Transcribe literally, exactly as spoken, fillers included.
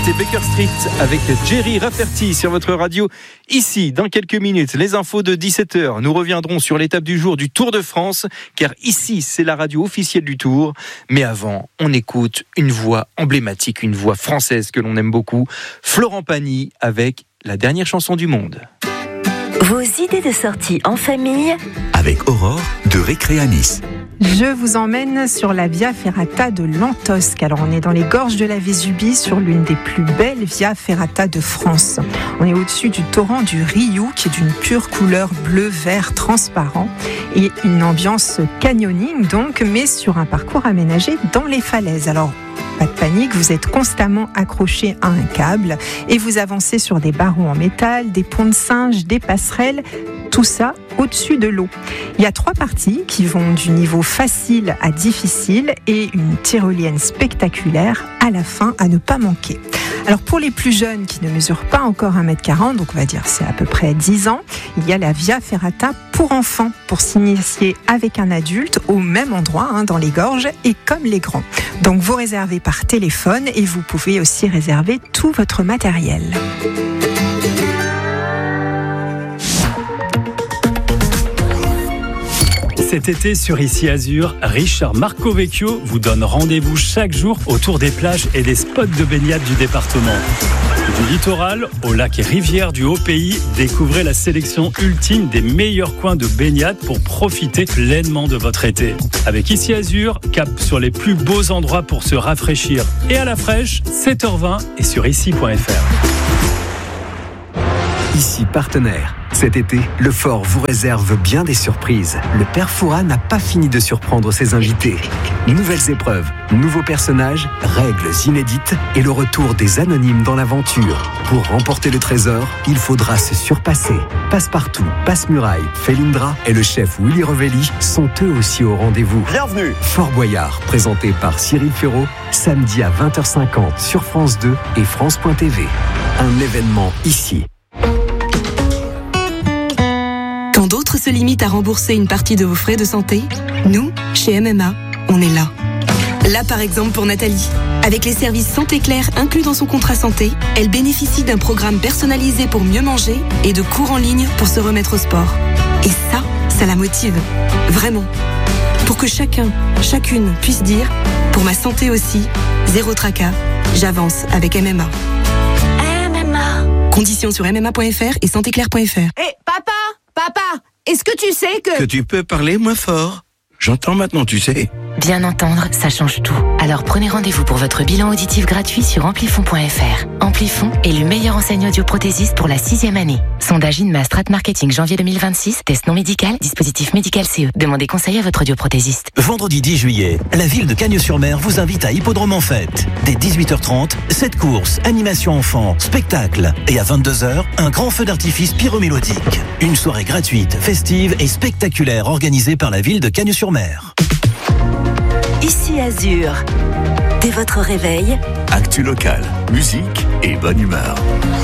c'était Baker Street avec Jerry Rafferty sur votre radio. Ici, dans quelques minutes, les infos de dix-sept heures. Nous reviendrons sur l'étape du jour du Tour de France, car ici, c'est la radio officielle du Tour. Mais avant, on écoute une voix emblématique, une voix française que l'on aime beaucoup, Florent Pagny avec la dernière chanson du monde. Vos idées de sortie en famille avec Aurore de Récré à Nice. Je vous emmène sur la Via Ferrata de Lantosque. Alors on est dans les gorges de la Vésubie, sur l'une des plus belles Via Ferrata de France. On est au-dessus du torrent du Rioux, qui est d'une pure couleur bleu-vert transparent, et une ambiance canyoning donc, mais sur un parcours aménagé dans les falaises. Alors pas de panique, vous êtes constamment accroché à un câble et vous avancez sur des barreaux en métal, des ponts de singe, des passerelles, tout ça au-dessus de l'eau. Il y a trois parties qui vont du niveau facile à difficile et une tyrolienne spectaculaire à la fin à ne pas manquer. Alors pour les plus jeunes qui ne mesurent pas encore un mètre quarante, donc on va dire c'est à peu près dix ans, il y a la Via Ferrata pour enfants, pour s'initier avec un adulte au même endroit, hein, dans les gorges et comme les grands. Donc vous réservez par téléphone et vous pouvez aussi réserver tout votre matériel. Cet été sur Ici Azur, Richard Marcovecchio vous donne rendez-vous chaque jour autour des plages et des spots de baignade du département. Du littoral au lac et rivières du Haut-Pays, découvrez la sélection ultime des meilleurs coins de baignade pour profiter pleinement de votre été. Avec Ici Azur, cap sur les plus beaux endroits pour se rafraîchir. Et à la fraîche, sept heures vingt et sur ici point f r. Ici partenaire. Cet été, le Fort vous réserve bien des surprises. Le Père Fouras n'a pas fini de surprendre ses invités. Nouvelles épreuves, nouveaux personnages, règles inédites et le retour des anonymes dans l'aventure. Pour remporter le trésor, il faudra se surpasser. Passepartout, Passe-Muraille, Felindra et le chef Willy Revelli sont eux aussi au rendez-vous. Bienvenue. Fort Boyard, présenté par Cyril Ferraud, samedi à vingt heures cinquante sur France deux et France point t v. Un événement ici. Quand d'autres se limitent à rembourser une partie de vos frais de santé, nous, chez M M A, on est là. Là, par exemple, pour Nathalie. Avec les services Santé Claire inclus dans son contrat santé, elle bénéficie d'un programme personnalisé pour mieux manger et de cours en ligne pour se remettre au sport. Et ça, ça la motive. Vraiment. Pour que chacun, chacune puisse dire « Pour ma santé aussi, zéro tracas, j'avance avec M M A ». M M A. Conditions sur m m a point f r et santé claire point f r. Hé, hey, papa, papa, est-ce que tu sais que... Que tu peux parler moins fort. J'entends maintenant, tu sais. Bien entendre, ça change tout. Alors prenez rendez-vous pour votre bilan auditif gratuit sur amplifon point f r. Amplifon est le meilleur enseigne audioprothésiste pour la sixième année. Sondage INMA Strat Marketing janvier deux mille vingt-six, test non médical, dispositif médical C E. Demandez conseil à votre audioprothésiste. Vendredi dix juillet, la ville de Cagnes-sur-Mer vous invite à Hippodrome en Fête. Dès dix-huit heures trente, cette course, animation enfant, spectacle. Et à vingt-deux heures, un grand feu d'artifice pyromélodique. Une soirée gratuite, festive et spectaculaire organisée par la ville de Cagnes-sur-Mer. Ici Azur. Dès votre réveil, actu local, musique et bonne humeur.